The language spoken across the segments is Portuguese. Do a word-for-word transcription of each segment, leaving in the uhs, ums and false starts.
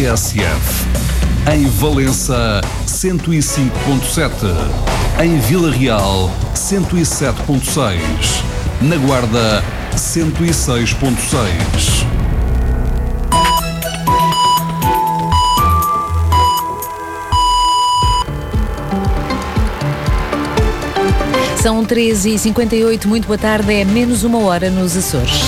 S F. Em Valença, cento e cinco ponto sete. Em Vila Real, cento e sete ponto seis. Na Guarda, cento e seis ponto seis. São treze e cinquenta e oito, muito boa tarde, é menos uma hora nos Açores.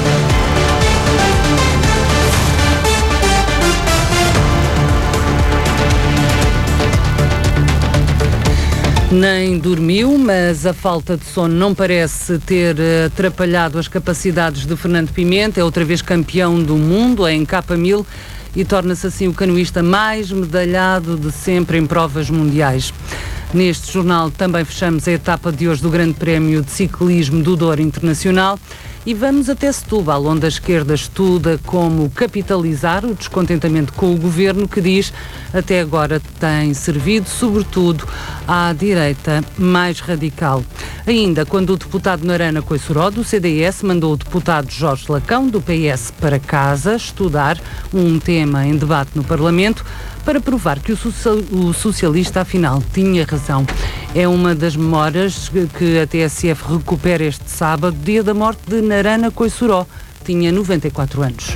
Nem dormiu, mas a falta de sono não parece ter atrapalhado as capacidades de Fernando Pimenta. É outra vez campeão do mundo em K mil e torna-se assim o canoísta mais medalhado de sempre em provas mundiais. Neste jornal também fechamos a etapa de hoje do Grande Prémio de Ciclismo do Douro Internacional e vamos até Setúbal, onde a esquerda estuda como capitalizar o descontentamento com o governo, que diz até agora tem servido sobretudo à direita mais radical. Ainda quando o deputado Narana Coissoró, do C D S, mandou o deputado Jorge Lacão, do P S, para casa estudar um tema em debate no Parlamento, para provar que o, social, o socialista, afinal, tinha razão. É uma das memórias que a T S F recupera este sábado, dia da morte de Narana Coissoró. Tinha noventa e quatro anos.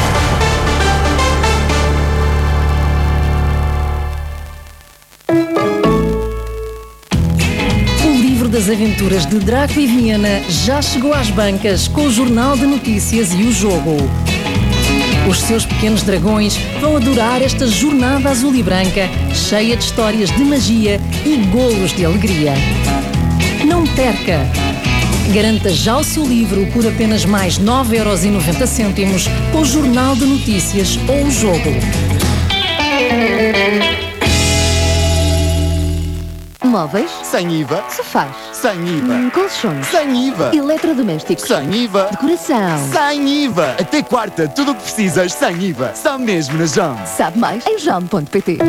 O livro das aventuras de Draco e Viena já chegou às bancas com o Jornal de Notícias e o Jogo. Os seus pequenos dragões vão adorar esta jornada azul e branca, cheia de histórias de magia e golos de alegria. Não perca! Garanta já o seu livro por apenas mais nove euros e noventa cêntimos com o Jornal de Notícias ou o Jogo. Móveis? Sem I V A. Sofás? Sem I V A. Hum, colchões? Sem I V A. Eletrodomésticos? Sem I V A. Decoração? Sem I V A. Até quarta, tudo o que precisas sem I V A. Só mesmo na Jaume. Sabe mais em jaume ponto pt.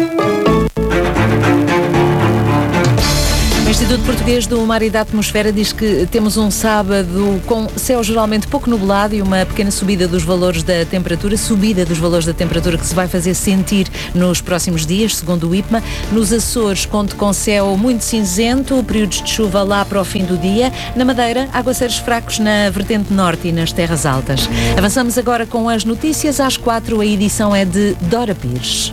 O Instituto Português do Mar e da Atmosfera diz que temos um sábado com céu geralmente pouco nublado e uma pequena subida dos valores da temperatura, subida dos valores da temperatura que se vai fazer sentir nos próximos dias, segundo o I P M A. Nos Açores, conto com céu muito cinzento, períodos de chuva lá para o fim do dia. Na Madeira, aguaceiros fracos na vertente norte e nas terras altas. Avançamos agora com as notícias. Às quatro, a edição é de Dora Pires.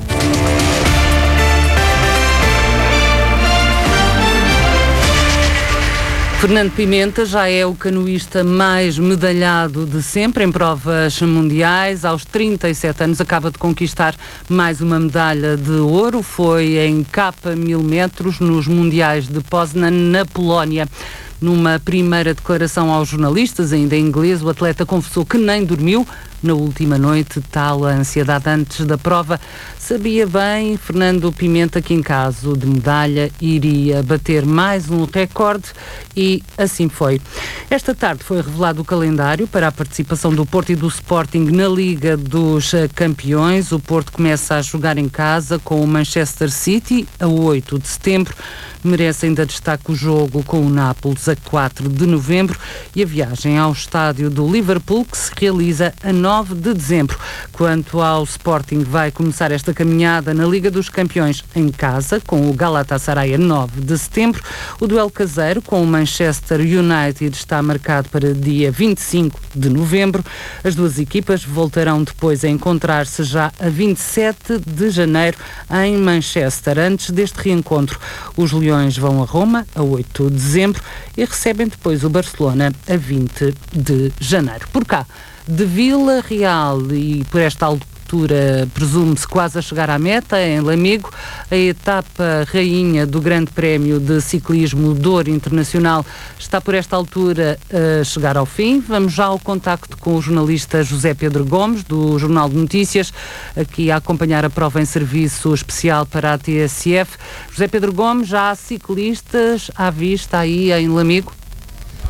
Fernando Pimenta já é o canoísta mais medalhado de sempre em provas mundiais. Aos trinta e sete anos acaba de conquistar mais uma medalha de ouro. Foi em K mil metros nos Mundiais de Poznan, na Polónia. Numa primeira declaração aos jornalistas, ainda em inglês, o atleta confessou que nem dormiu na última noite, tal a ansiedade antes da prova. Sabia bem Fernando Pimenta que em caso de medalha iria bater mais um recorde e assim foi. Esta tarde foi revelado o calendário para a participação do Porto e do Sporting na Liga dos Campeões. O Porto começa a jogar em casa com o Manchester City a oito de setembro. Merece ainda destaque o jogo com o Nápoles a quatro de novembro e a viagem ao estádio do Liverpool, que se realiza a nove de dezembro. Quanto ao Sporting, vai começar esta caminhada na Liga dos Campeões em casa, com o Galatasaray a nove de setembro. O duelo caseiro com o Manchester United está marcado para dia vinte e cinco de novembro. As duas equipas voltarão depois a encontrar-se já a vinte e sete de janeiro em Manchester. Antes deste reencontro, os Leões vão a Roma a oito de dezembro e recebem depois o Barcelona a vinte de janeiro. Por cá, de Vila Real e por esta altura presume-se quase a chegar à meta, em Lamego, a etapa rainha do Grande Prémio de Ciclismo Douro Internacional está por esta altura a chegar ao fim. Vamos já ao contacto com o jornalista José Pedro Gomes, do Jornal de Notícias, aqui a acompanhar a prova em serviço especial para a T S F. José Pedro Gomes, já há ciclistas à vista aí em Lamego?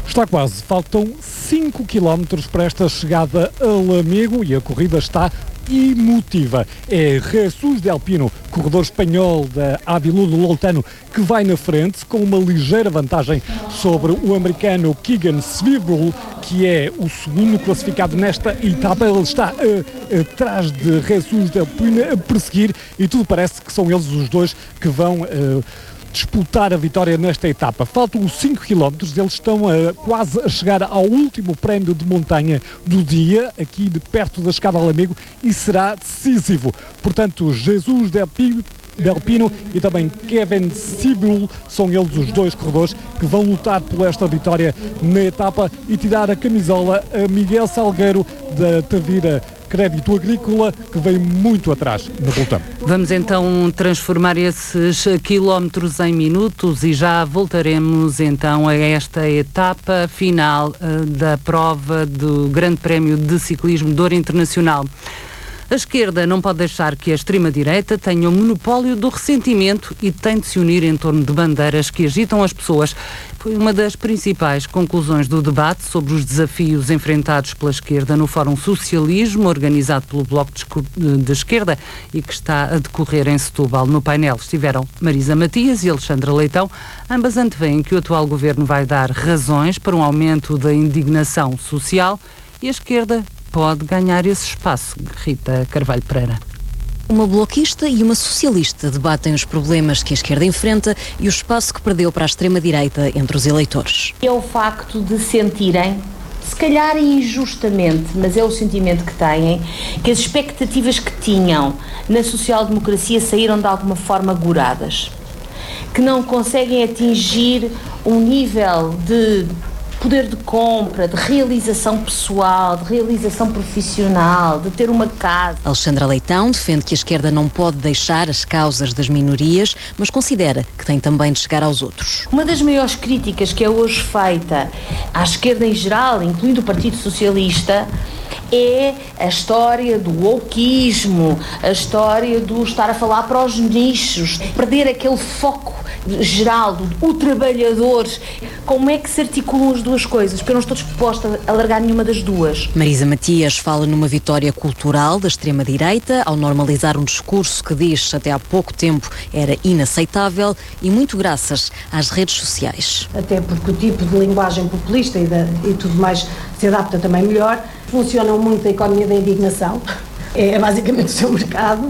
Está quase, faltam cinco quilómetros para esta chegada a Lamego e a corrida está emotiva. É Jesus Del Pino, corredor espanhol da Aviludo Loltano, que vai na frente com uma ligeira vantagem sobre o americano Keegan Swivel, que é o segundo classificado nesta etapa. Ele está uh, atrás de Jesus Del Pino a perseguir e tudo parece que são eles os dois que vão uh, disputar a vitória nesta etapa. Faltam cinco quilómetros, eles estão a, quase a chegar ao último prémio de montanha do dia, aqui de perto da chegada ao Lamego, e será decisivo. Portanto, Jesus Del Pino, Del Pino e também Kevin Sibul são eles os dois corredores que vão lutar por esta vitória na etapa e tirar a camisola a Miguel Salgueiro da Tavira Crédito Agrícola, que vem muito atrás no pelotão. Vamos então transformar esses quilómetros em minutos e já voltaremos então a esta etapa final uh, da prova do Grande Prémio de Ciclismo Douro Internacional. A esquerda não pode deixar que a extrema-direita tenha o monopólio do ressentimento e tem de se unir em torno de bandeiras que agitam as pessoas. Foi uma das principais conclusões do debate sobre os desafios enfrentados pela esquerda no Fórum Socialismo, organizado pelo Bloco de, de Esquerda e que está a decorrer em Setúbal. No painel estiveram Marisa Matias e Alexandra Leitão. Ambas antevêem que o atual governo vai dar razões para um aumento da indignação social e a esquerda pode ganhar esse espaço. Rita Carvalho Pereira. Uma bloquista e uma socialista debatem os problemas que a esquerda enfrenta e o espaço que perdeu para a extrema-direita entre os eleitores. É o facto de sentirem, se calhar injustamente, mas é o sentimento que têm, que as expectativas que tinham na social-democracia saíram de alguma forma goradas, que não conseguem atingir um nível de poder de compra, de realização pessoal, de realização profissional, de ter uma casa. Alexandra Leitão defende que a esquerda não pode deixar as causas das minorias, mas considera que tem também de chegar aos outros. Uma das maiores críticas que é hoje feita à esquerda em geral, incluindo o Partido Socialista, é a história do wokeismo, a história do estar a falar para os nichos, perder aquele foco geral do o trabalhador. Como é que se articulam as duas coisas? Porque eu não estou disposta a largar nenhuma das duas. Marisa Matias fala numa vitória cultural da extrema-direita ao normalizar um discurso que diz até há pouco tempo era inaceitável e muito graças às redes sociais. Até porque o tipo de linguagem populista e, da, e tudo mais se adapta também melhor. Funcionam muito a economia da indignação, é basicamente o seu mercado,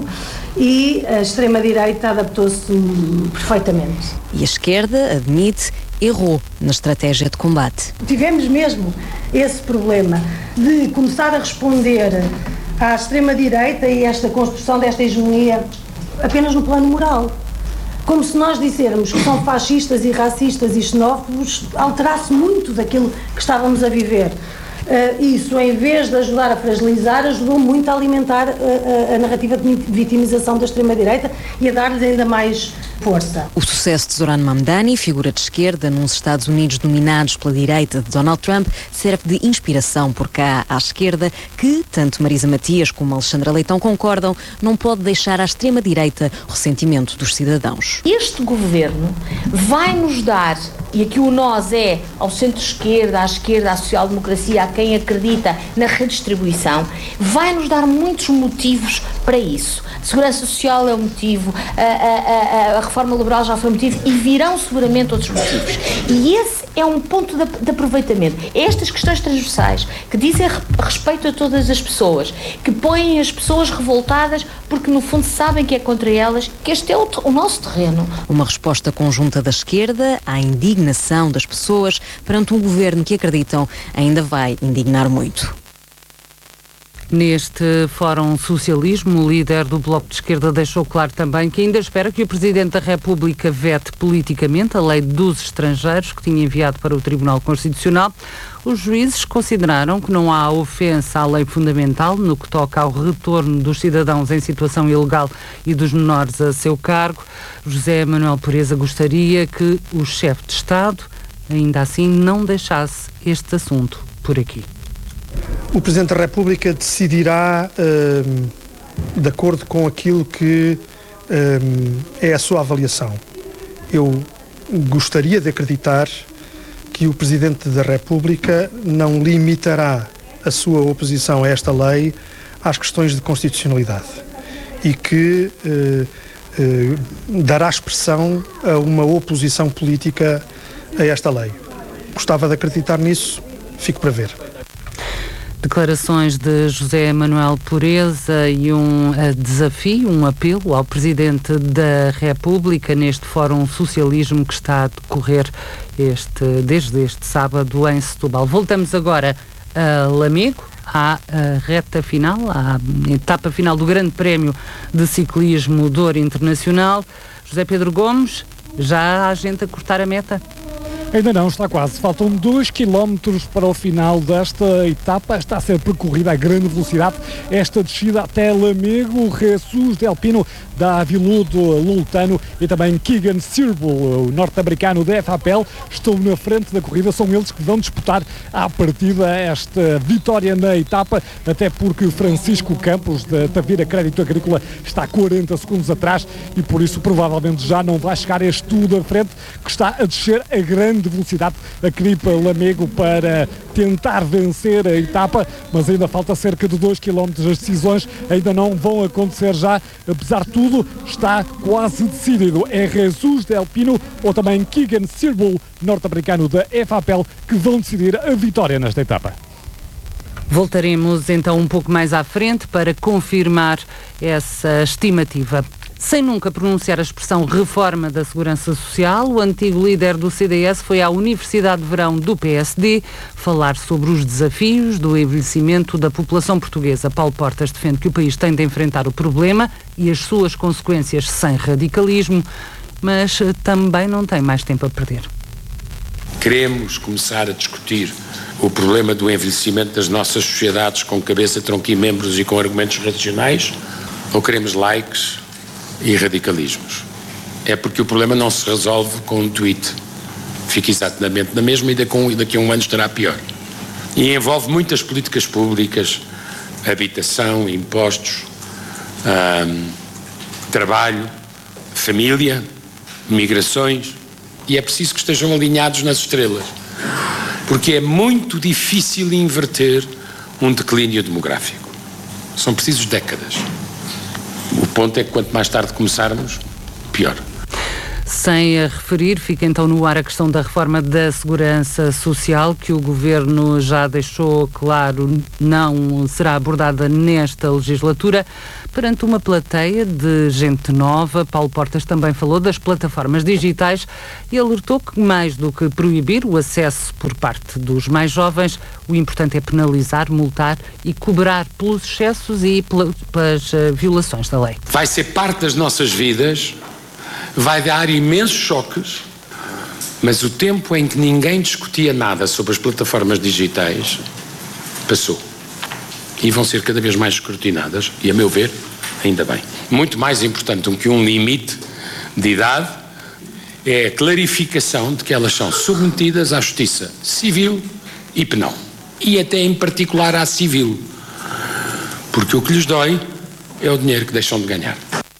e a extrema-direita adaptou-se perfeitamente. E a esquerda, admite, errou na estratégia de combate. Tivemos mesmo esse problema de começar a responder à extrema-direita e esta construção desta hegemonia apenas no plano moral. Como se nós dissermos que são fascistas e racistas e xenófobos, alterasse muito daquilo que estávamos a viver. Uh, isso, em vez de ajudar a fragilizar, ajudou muito a alimentar uh, a, a narrativa de vitimização da extrema-direita e a dar-lhes ainda mais força. O sucesso de Zoran Mamdani, figura de esquerda nos Estados Unidos dominados pela direita de Donald Trump, serve de inspiração por cá à esquerda, que, tanto Marisa Matias como Alexandra Leitão concordam, não pode deixar à extrema-direita o ressentimento dos cidadãos. Este governo vai nos dar, e aqui o nós é ao centro-esquerda, à esquerda, à social-democracia, a quem acredita na redistribuição, vai nos dar muitos motivos para isso. Segurança social é um motivo, a, a, a, a reforma laboral já foi um motivo e virão seguramente outros motivos. E esse é um ponto de, de aproveitamento. Estas questões transversais que dizem respeito a todas as pessoas, que põem as pessoas revoltadas porque no fundo sabem que é contra elas, que este é o, o nosso terreno. Uma resposta conjunta da esquerda à indignação das pessoas perante um governo que acreditam ainda vai indignar muito. Neste Fórum Socialismo, o líder do Bloco de Esquerda deixou claro também que ainda espera que o Presidente da República vete politicamente a lei dos estrangeiros que tinha enviado para o Tribunal Constitucional. Os juízes consideraram que não há ofensa à lei fundamental no que toca ao retorno dos cidadãos em situação ilegal e dos menores a seu cargo. José Manuel Pureza gostaria que o chefe de Estado, ainda assim, não deixasse este assunto por aqui. O Presidente da República decidirá uh, de acordo com aquilo que uh, é a sua avaliação. Eu gostaria de acreditar que o Presidente da República não limitará a sua oposição a esta lei às questões de constitucionalidade e que eh, eh, dará expressão a uma oposição política a esta lei. Gostava de acreditar nisso, fico para ver. Declarações de José Manuel Pureza e um uh, desafio, um apelo ao Presidente da República neste Fórum Socialismo que está a decorrer este, desde este sábado em Setúbal. Voltamos agora a Lamego, à uh, reta final, à etapa final do Grande Prémio de Ciclismo Douro Internacional. José Pedro Gomes, já há gente a cortar a meta? Ainda não, está quase. Faltam dois quilómetros para o final desta etapa. Está a ser percorrida a grande velocidade esta descida até Lamego. Jesus Del Pino da Aviludo Loltano e também Keegan Searle, o norte-americano da F A P L, estão na frente da corrida. São eles que vão disputar à partida esta vitória na etapa, até porque Francisco Campos da Tavira Crédito Agrícola está quarenta segundos atrás e por isso provavelmente já não vai chegar este tudo à frente, que está a descer a grande velocidade a Cripa Lamego para tentar vencer a etapa, mas ainda falta cerca de dois quilómetros. As decisões ainda não vão acontecer já, apesar de tudo está quase decidido. É Jesus Del Pino ou também Keegan Searle, norte-americano da F A P L, que vão decidir a vitória nesta etapa. Voltaremos então um pouco mais à frente para confirmar essa estimativa. Sem nunca pronunciar a expressão reforma da Segurança Social, o antigo líder do C D S foi à Universidade de Verão do P S D falar sobre os desafios do envelhecimento da população portuguesa. Paulo Portas defende que o país tem de enfrentar o problema e as suas consequências sem radicalismo, mas também não tem mais tempo a perder. Queremos começar a discutir o problema do envelhecimento das nossas sociedades com cabeça, tronco e membros e com argumentos racionais, ou queremos likes e radicalismos? É porque o problema não se resolve com um tweet. Fica exatamente na mesma e daqui a um ano estará pior. E envolve muitas políticas públicas, habitação, impostos, hum, trabalho, família, migrações, e é preciso que estejam alinhados nas estrelas, porque é muito difícil inverter um declínio demográfico. São precisos décadas. O ponto é que quanto mais tarde começarmos, pior. Sem a referir, fica então no ar a questão da reforma da Segurança Social, que o Governo já deixou claro não será abordada nesta legislatura. Perante uma plateia de gente nova, Paulo Portas também falou das plataformas digitais e alertou que, mais do que proibir o acesso por parte dos mais jovens, o importante é penalizar, multar e cobrar pelos excessos e pelas uh, violações da lei. Vai ser parte das nossas vidas, vai dar imensos choques, mas o tempo em que ninguém discutia nada sobre as plataformas digitais passou. E vão ser cada vez mais escrutinadas, e a meu ver, ainda bem. Muito mais importante do que um limite de idade é a clarificação de que elas são submetidas à justiça civil e penal. E até em particular à civil. Porque o que lhes dói é o dinheiro que deixam de ganhar.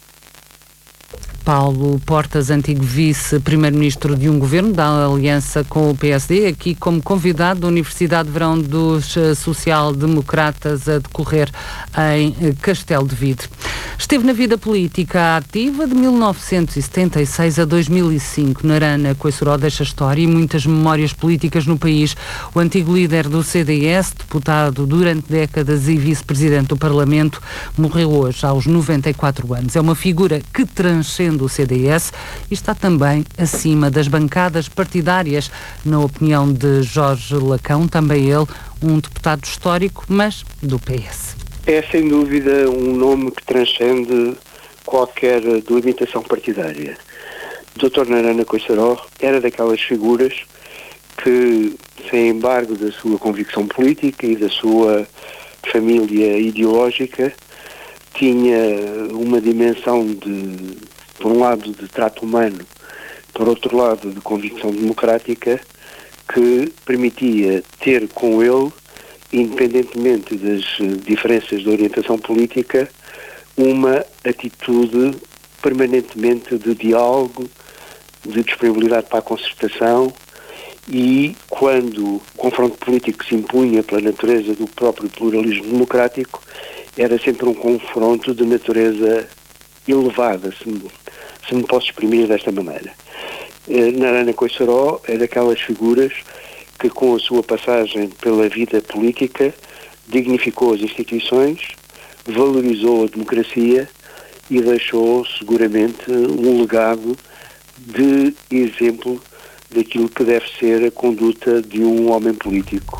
Paulo Portas, antigo vice-primeiro-ministro de um governo da aliança com o P S D, aqui como convidado da Universidade de Verão dos Social-Democratas a decorrer em Castelo de Vide. Esteve na vida política ativa de mil novecentos e setenta e seis a dois mil e cinco. Narana Coissoró deixa história e muitas memórias políticas no país. O antigo líder do C D S, deputado durante décadas e vice-presidente do Parlamento, morreu hoje aos noventa e quatro anos. É uma figura que transcende do C D S e está também acima das bancadas partidárias, na opinião de Jorge Lacão, também ele um deputado histórico, mas do P S. É sem dúvida um nome que transcende qualquer delimitação partidária. O doutor Narana Coissoró era daquelas figuras que, sem embargo da sua convicção política e da sua família ideológica, tinha uma dimensão de, por um lado, de trato humano, por outro lado, de convicção democrática, que permitia ter com ele, independentemente das diferenças de orientação política, uma atitude permanentemente de diálogo, de disponibilidade para a concertação e quando o confronto político se impunha pela natureza do próprio pluralismo democrático, era sempre um confronto de natureza elevada, se me, se me posso exprimir desta maneira. Narana Koiçaró é daquelas figuras que, com a sua passagem pela vida política, dignificou as instituições, valorizou a democracia e deixou seguramente um legado de exemplo daquilo que deve ser a conduta de um homem político.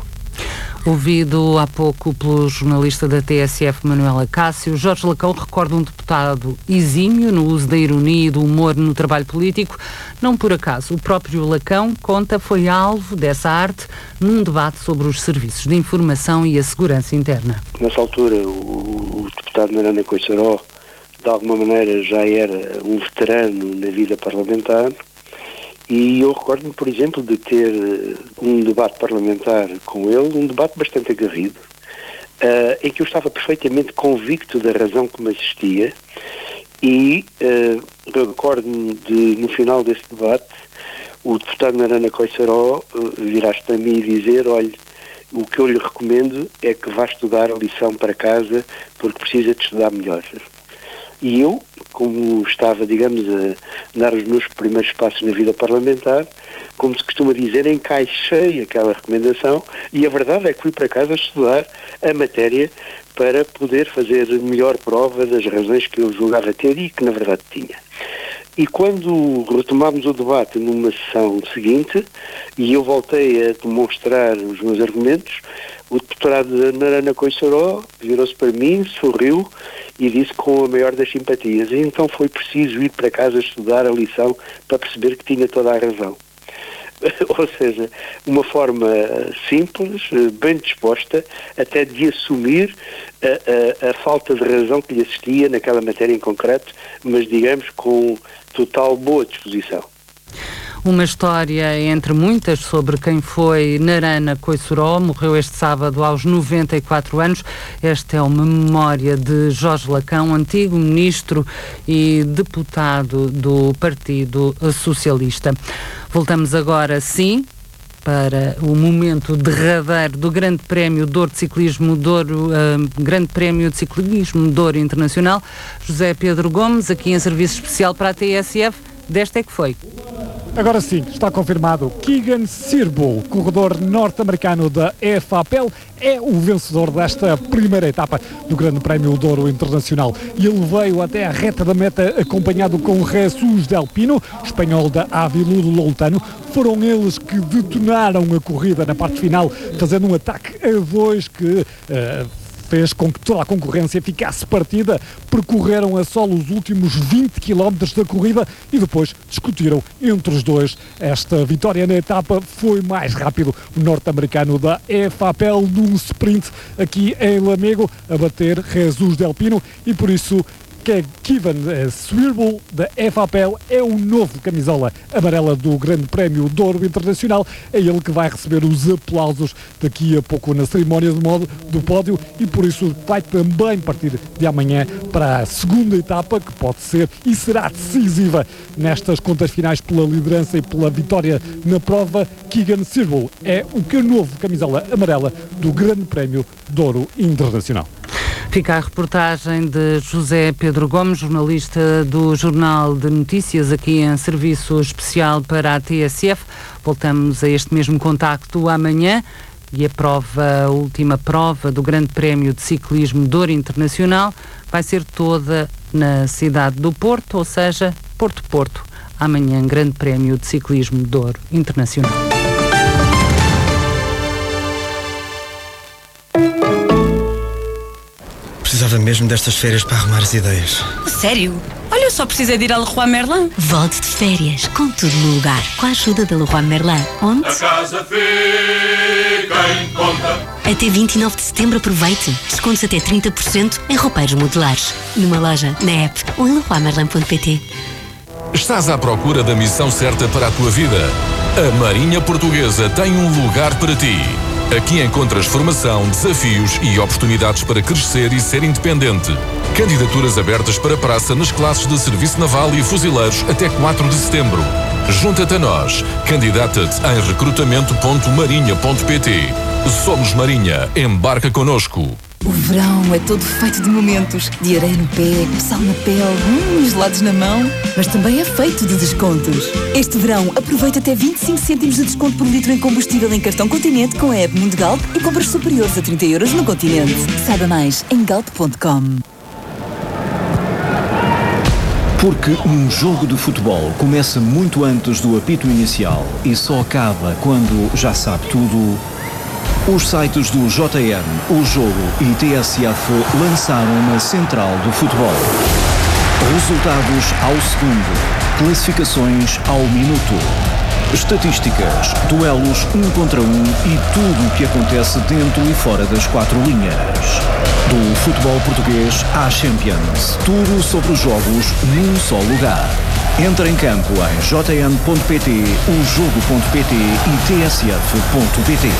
Ouvido há pouco pelo jornalista da T S F, Manuela Cássio, Jorge Lacão recorda um deputado exímio no uso da ironia e do humor no trabalho político. Não por acaso, o próprio Lacão, conta, foi alvo dessa arte num debate sobre os serviços de informação e a segurança interna. Nessa altura, o, o deputado Narana Koiçaró, de alguma maneira, já era um veterano na vida parlamentar. E eu recordo-me, por exemplo, de ter um debate parlamentar com ele, um debate bastante aguerrido, uh, em que eu estava perfeitamente convicto da razão que me assistia e uh, recordo-me de, no final desse debate, o deputado Narana Koiçaró uh, virar-se para mim e dizer: olha, o que eu lhe recomendo é que vá estudar a lição para casa porque precisa de estudar melhor. E eu, como estava, digamos, a dar os meus primeiros passos na vida parlamentar, como se costuma dizer, encaixei aquela recomendação e a verdade é que fui para casa estudar a matéria para poder fazer melhor prova das razões que eu julgava ter e que na verdade tinha. E quando retomámos o debate numa sessão seguinte e eu voltei a demonstrar os meus argumentos, o deputado Narana Koiçaró virou-se para mim, sorriu e disse com a maior das simpatias: e então foi preciso ir para casa estudar a lição para perceber que tinha toda a razão. Ou seja, uma forma simples, bem disposta, até de assumir a, a, a falta de razão que lhe assistia naquela matéria em concreto, mas digamos com total boa disposição. Uma história entre muitas sobre quem foi Narana Koiçaró. Morreu este sábado aos noventa e quatro anos. Esta é uma memória de Jorge Lacão, antigo ministro e deputado do Partido Socialista. Voltamos agora, sim, para o momento derradeiro do Grande Prémio Douro de Ciclismo Douro, uh, Grande Prémio de Ciclismo Douro Internacional. José Pedro Gomes, aqui em serviço especial para a T S F, desta é que foi. Agora sim, está confirmado. Keegan Searbull, corredor norte-americano da E F A P E L, é o vencedor desta primeira etapa do Grande Prémio Douro Internacional. E ele veio até a reta da meta acompanhado com Jesus Del Pino, espanhol da Aviludo Loutano. Foram eles que detonaram a corrida na parte final, fazendo um ataque a dois que Uh, fez com que toda a concorrência ficasse partida. Percorreram a solo os últimos vinte quilómetros da corrida e depois discutiram entre os dois. Esta vitória na etapa foi mais rápido. O norte-americano da E F A P E L num sprint aqui em Lamego a bater Jesus Del Pino e por isso que Keegan Searbull da E F A P E L é o novo camisola amarela do Grande Prémio Douro Internacional. É ele que vai receber os aplausos daqui a pouco na cerimónia do, modo, do pódio e por isso vai também partir de amanhã para a segunda etapa, que pode ser e será decisiva nestas contas finais pela liderança e pela vitória na prova. Keegan Searbull é o que é o novo camisola amarela do Grande Prémio Douro Internacional. Fica a reportagem de José Pedro Gomes, jornalista do Jornal de Notícias, aqui em serviço especial para a T S F. Voltamos a este mesmo contacto amanhã e a prova, a última prova do Grande Prémio de Ciclismo Douro Internacional vai ser toda na cidade do Porto, ou seja, Porto-Porto. Amanhã, Grande Prémio de Ciclismo Douro Internacional. Precisava mesmo destas férias para arrumar as ideias. Sério? Olha, eu só precisei de ir à Leroy Merlin. Volte de férias, com tudo no lugar, com a ajuda da Leroy Merlin. Onde? A casa fica em conta. Até vinte e nove de setembro aproveite. Descontos até trinta por cento em roupeiros modulares. Numa loja, na app ou em leroy merlin ponto pt. Estás à procura da missão certa para a tua vida? A Marinha Portuguesa tem um lugar para ti. Aqui encontras formação, desafios e oportunidades para crescer e ser independente. Candidaturas abertas para praça nas classes de Serviço Naval e Fuzileiros até quatro de setembro. Junta-te a nós. Candidata-te em recrutamento ponto marinha ponto pt. Somos Marinha. Embarca connosco. O verão é todo feito de momentos, de areia no pé, sal na pele, hum, gelados na mão, mas também é feito de descontos. Este verão, aproveita até vinte e cinco cêntimos de desconto por litro em combustível em cartão Continente com a app Mundo Galp e compras superiores a trinta euros no Continente. Saiba mais em galp ponto com. Porque um jogo de futebol começa muito antes do apito inicial e só acaba quando já sabe tudo. Os sites do J N, O Jogo e T S F lançaram uma central do futebol. Resultados ao segundo, classificações ao minuto, estatísticas, duelos um contra um e tudo o que acontece dentro e fora das quatro linhas. Do futebol português à Champions, tudo sobre os jogos num só lugar. Entra em campo em j n ponto p t, o jogo ponto p t e t s f ponto p t.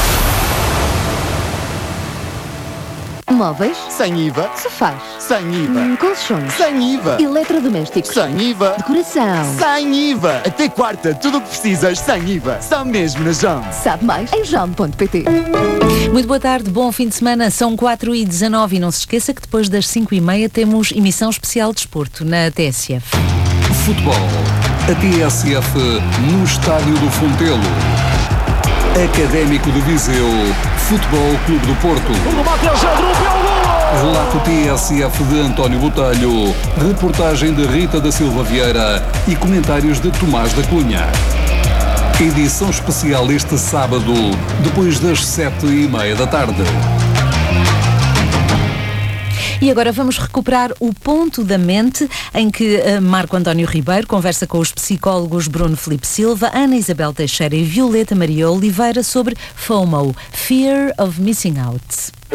Móveis? Sem I V A. Sofás? Sem I V A. Hum, colchões? Sem I V A. Eletrodomésticos? Sem I V A. Decoração? Sem I V A. Até quarta, tudo o que precisas sem I V A. Só mesmo na Jam. Sabe mais em jam ponto p t. Muito boa tarde, bom fim de semana. São quatro e dezanove e não se esqueça que depois das cinco e meia temos emissão especial de desporto na T S F. Futebol. A T S F no Estádio do Fontelo. Académico de Viseu. Futebol Clube do Porto. Relato T S F de António Botelho. Reportagem de Rita da Silva Vieira e comentários de Tomás da Cunha. Edição especial este sábado, depois das sete e meia da tarde. E agora vamos recuperar o ponto da mente em que Marco António Ribeiro conversa com os psicólogos Bruno Filipe Silva, Ana Isabel Teixeira e Violeta Maria Oliveira sobre FOMO, Fear of Missing Out.